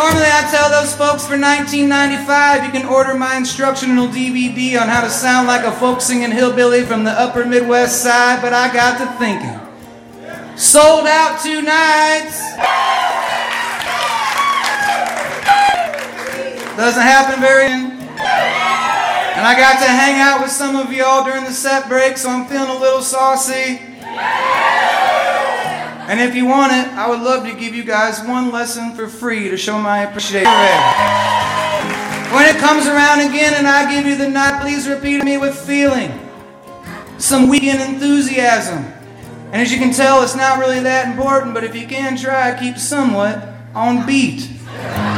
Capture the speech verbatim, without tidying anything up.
Normally I tell those folks for nineteen ninety-five you can order my instructional D V D on how to sound like a folk singing hillbilly from the upper Midwest side, but I got to thinking. Sold out two nights. Doesn't happen very often. And I got to hang out with some of y'all during the set break, so I'm feeling a little saucy. And if you want it, I would love to give you guys one lesson for free to show my appreciation. When it comes around again and I give you the night, please repeat to me with feeling. Some weekend enthusiasm. And as you can tell, it's not really that important, but if you can try, keep somewhat on beat.